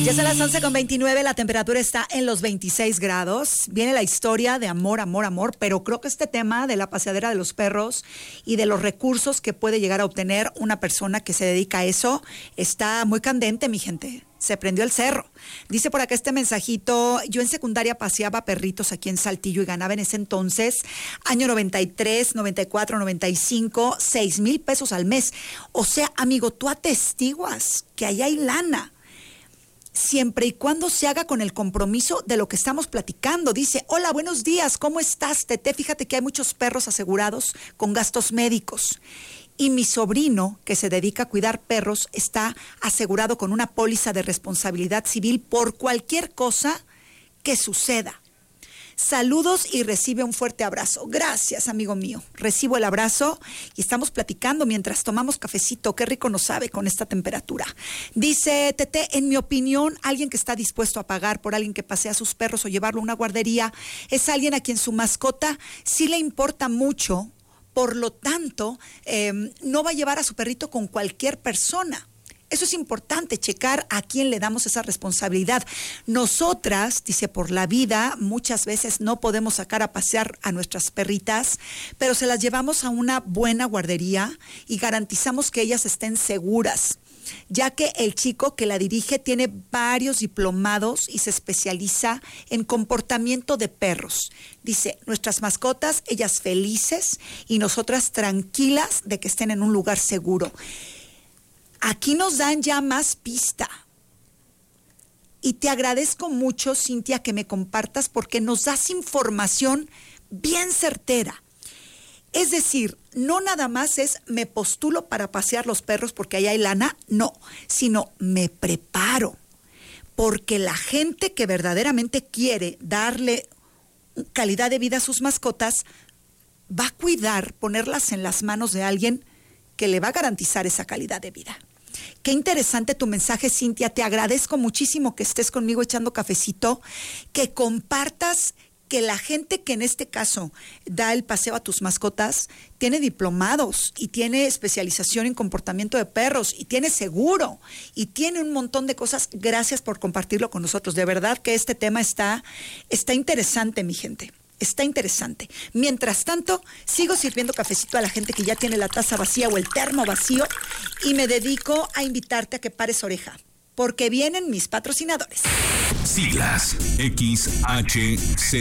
Ya son las 11:29, la temperatura está en los 26 grados. Viene la historia de amor, amor, amor, pero creo que este tema de la paseadera de los perros y de los recursos que puede llegar a obtener una persona que se dedica a eso está muy candente, mi gente. Se prendió el cerro. Dice por acá este mensajito: yo en secundaria paseaba perritos aquí en Saltillo y ganaba en ese entonces, año 93, 94, 95, 6,000 pesos al mes. O sea, amigo, tú atestiguas que ahí hay lana, siempre y cuando se haga con el compromiso de lo que estamos platicando. Dice: hola, buenos días, ¿cómo estás, Tete? Fíjate que hay muchos perros asegurados con gastos médicos. Y mi sobrino, que se dedica a cuidar perros, está asegurado con una póliza de responsabilidad civil por cualquier cosa que suceda. Saludos y recibe un fuerte abrazo. Gracias, amigo mío. Recibo el abrazo y estamos platicando mientras tomamos cafecito. Qué rico nos sabe con esta temperatura. Dice Tete: en mi opinión, alguien que está dispuesto a pagar por alguien que pasea a sus perros o llevarlo a una guardería es alguien a quien su mascota sí le importa mucho. Por lo tanto, no va a llevar a su perrito con cualquier persona. Eso es importante, checar a quién le damos esa responsabilidad. Nosotras, dice, por la vida, muchas veces no podemos sacar a pasear a nuestras perritas, pero se las llevamos a una buena guardería y garantizamos que ellas estén seguras, ya que el chico que la dirige tiene varios diplomados y se especializa en comportamiento de perros. Dice: nuestras mascotas, ellas felices y nosotras tranquilas de que estén en un lugar seguro. Aquí nos dan ya más pista. Y te agradezco mucho, Cintia, que me compartas, porque nos das información bien certera. Es decir, no nada más es me postulo para pasear los perros porque ahí hay lana, no, sino me preparo. Porque la gente que verdaderamente quiere darle calidad de vida a sus mascotas va a cuidar, ponerlas en las manos de alguien que le va a garantizar esa calidad de vida. Qué interesante tu mensaje, Cintia. Te agradezco muchísimo que estés conmigo echando cafecito, que compartas que la gente que en este caso da el paseo a tus mascotas tiene diplomados y tiene especialización en comportamiento de perros y tiene seguro y tiene un montón de cosas. Gracias por compartirlo con nosotros. De verdad que este tema está interesante, mi gente. Está interesante. Mientras tanto, sigo sirviendo cafecito a la gente que ya tiene la taza vacía o el termo vacío y me dedico a invitarte a que pares oreja, porque vienen mis patrocinadores. Siglas: XHZCN.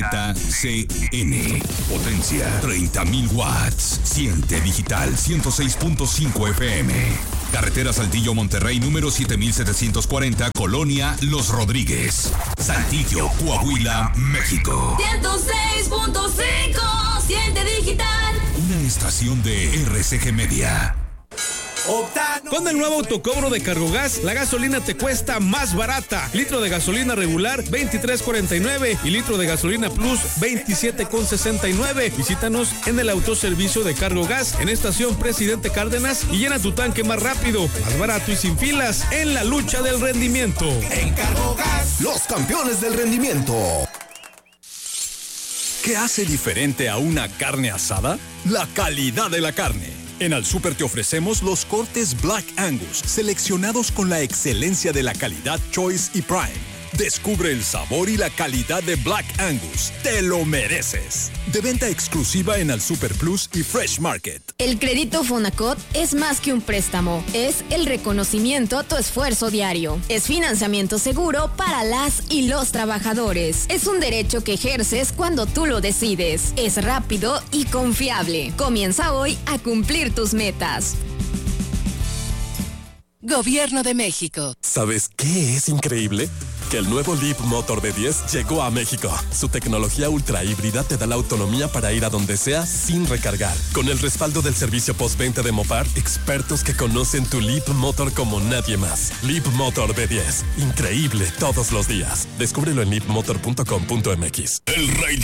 Potencia 30,000 watts. Siente digital 106.5 FM. Carretera Saltillo Monterrey número 7740, Colonia Los Rodríguez, Saltillo, Coahuila, México. 106.5, siente digital. Una estación de RCG Media. Con el nuevo autocobro de Cargogas, la gasolina te cuesta más barata. Litro de gasolina regular, $23.49 y litro de gasolina plus, $27.69. Visítanos en el autoservicio de Cargogas en estación Presidente Cárdenas y llena tu tanque más rápido, más barato y sin filas en la lucha del rendimiento. En Cargogas, los campeones del rendimiento. ¿Qué hace diferente a una carne asada? La calidad de la carne. En Al Súper te ofrecemos los cortes Black Angus, seleccionados con la excelencia de la calidad Choice y Prime. Descubre el sabor y la calidad de Black Angus. ¡Te lo mereces! De venta exclusiva en Al Súper Plus y Fresh Market. El crédito Fonacot es más que un préstamo. Es el reconocimiento a tu esfuerzo diario. Es financiamiento seguro para las y los trabajadores. Es un derecho que ejerces cuando tú lo decides. Es rápido y confiable. Comienza hoy a cumplir tus metas. Gobierno de México. ¿Sabes qué es increíble? Que el nuevo Leap Motor B10 llegó a México. Su tecnología ultra híbrida te da la autonomía para ir a donde sea sin recargar. Con el respaldo del servicio postventa de Mopar, expertos que conocen tu Leap Motor como nadie más. Leap Motor B10. Increíble todos los días. Descúbrelo en leapmotor.com.mx. El rey